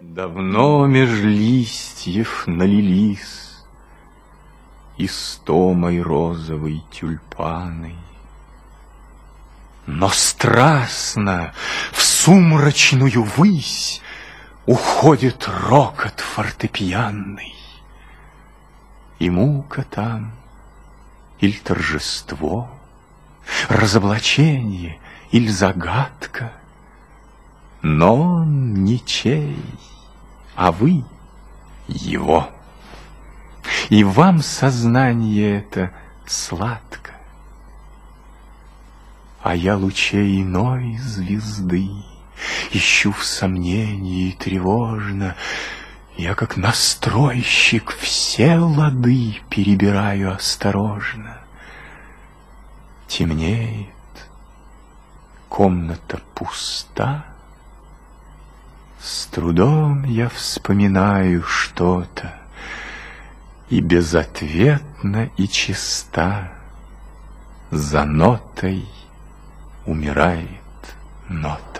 Давно меж листьев налились истомой розовой тюльпаны, но страстно в сумрачную высь уходит рокот фортепианный. И мука там, или торжество, разоблачение или загадка, но он ничей, а вы его. И вам сознание это сладко, а я лучей иной звезды ищу в сомнении тревожно. Я, как настройщик, все лады перебираю осторожно. Темнеет, комната пуста. С трудом я вспоминаю что-то, и безответно и чиста за нотой умирает нота.